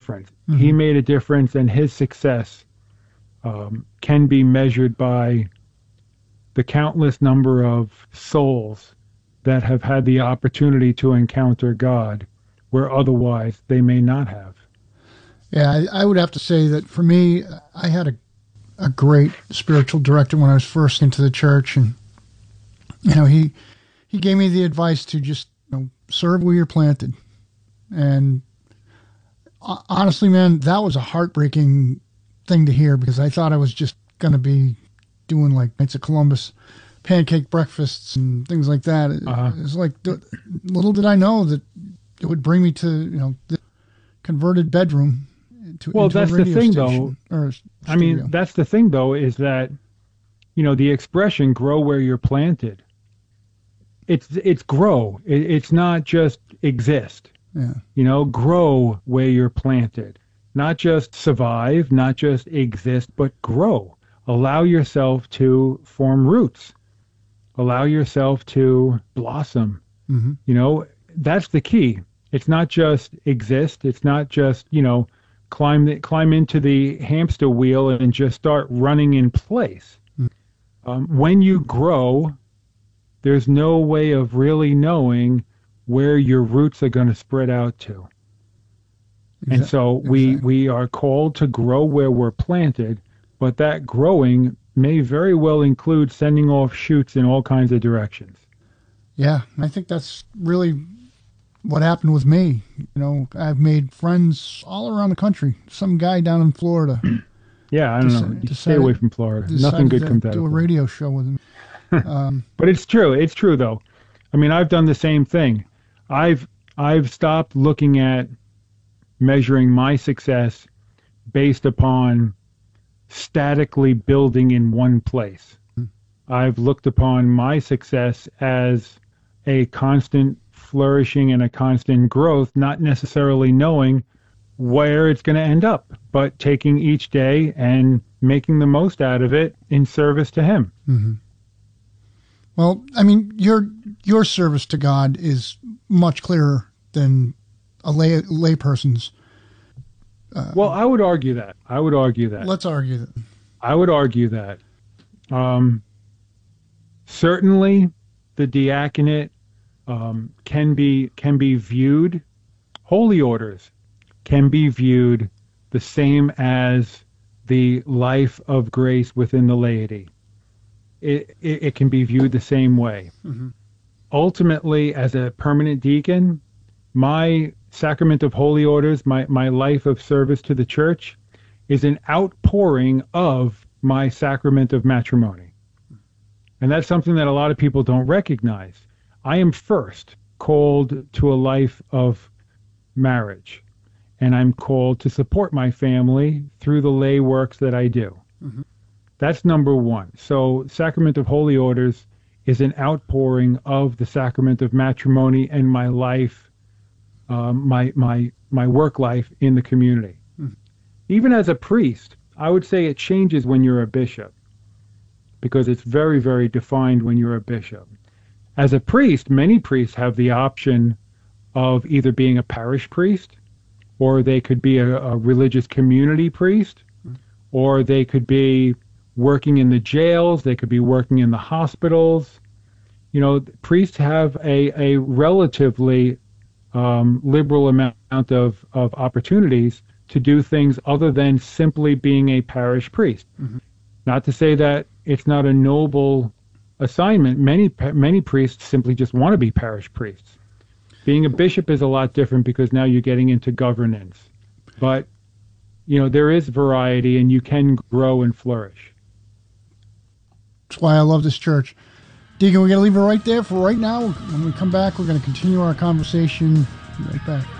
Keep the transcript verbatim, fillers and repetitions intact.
difference. Mm-hmm. He made a difference, and his success um, can be measured by the countless number of souls that have had the opportunity to encounter God where otherwise they may not have. Yeah, I, I would have to say that for me, I had a, a great spiritual director when I was first into the church, and you know, he he gave me the advice to just, you know, serve where you're planted. And uh, honestly, man, that was a heartbreaking thing to hear, because I thought I was just going to be doing like Knights of Columbus pancake breakfasts and things like that. It, Uh-huh. It's like, little did I know that it would bring me to, you know, the converted bedroom. To, well, that's the thing, though. Or I mean, that's the thing, though, is that, you know, the expression "grow where you're planted." It's it's grow. It, it's not just exist. Yeah. You know, grow where you're planted. Not just survive, not just exist, but grow. Allow yourself to form roots. Allow yourself to blossom. Mm-hmm. You know, that's the key. It's not just exist. It's not just, you know, climb the, climb into the hamster wheel and just start running in place. Mm-hmm. Um, when you grow, there's no way of really knowing where your roots are going to spread out to. Exactly. And so we, exactly. we are called to grow where we're planted, but that growing may very well include sending off shoots in all kinds of directions. Yeah, I think that's really what happened with me. You know, I've made friends all around the country. Some guy down in Florida. Yeah, I don't know. Decided, Stay away from Florida. Nothing good comes out of it. Do a radio show with him. Um, but it's true. It's true, though. I mean, I've done the same thing. I've I've stopped looking at measuring my success based upon statically building in one place. Mm-hmm. I've looked upon my success as a constant flourishing and a constant growth, not necessarily knowing where it's going to end up, but taking each day and making the most out of it in service to Him. Mm-hmm. Well, I mean, your your service to God is much clearer than a lay layperson's. Uh, well, I would argue that. I would argue that. Let's argue that. I would argue that. Um, certainly, the diaconate um, can be can be viewed. Holy orders can be viewed the same as the life of grace within the laity. It, it, it can be viewed the same way. Mm-hmm. Ultimately, as a permanent deacon, my sacrament of holy orders, my, my life of service to the church, is an outpouring of my sacrament of matrimony. And that's something that a lot of people don't recognize. I am first called to a life of marriage, and I'm called to support my family through the lay works that I do. Mm-hmm. That's number one. So sacrament of holy orders is an outpouring of the sacrament of matrimony and my life, um, my my my work life in the community. Mm-hmm. Even as a priest, I would say it changes when you're a bishop, because it's very, very defined when you're a bishop. As a priest, many priests have the option of either being a parish priest, or they could be a, a religious community priest, mm-hmm. or they could be working in the jails, they could be working in the hospitals. You know, priests have a, a relatively um, liberal amount of, of opportunities to do things other than simply being a parish priest. Mm-hmm. Not to say that it's not a noble assignment. Many many priests simply just want to be parish priests. Being a bishop is a lot different, because now you're getting into governance. But, you know, there is variety, and you can grow and flourish. That's why I love this church. Deacon, we're going to leave it right there for right now. When we come back, we're going to continue our conversation. Be right back.